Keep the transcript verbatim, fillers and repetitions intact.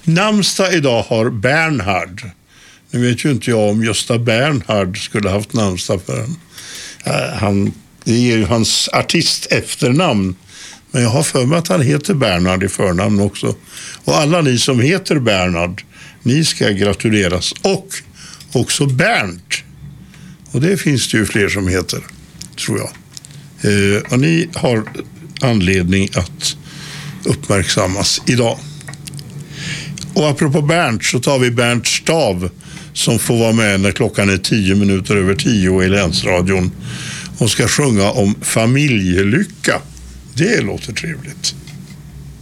Namnsdag idag har Bernhard. Nu vet ju inte jag om Gösta Bernhard skulle haft namnsdag för en. Han, det är ju hans artist efternamn. Men jag har för mig att han heter Bernhard i förnamn också. Och alla ni som heter Bernhard, ni ska gratuleras. Och också Bernt. Och det finns det ju fler som heter, tror jag. Eh, och ni har anledning att uppmärksammas idag. Och apropå Bernt så tar vi Bernt Stav som får vara med när klockan är tio minuter över tio i Länsradion och ska sjunga om familjelycka. Det låter trevligt.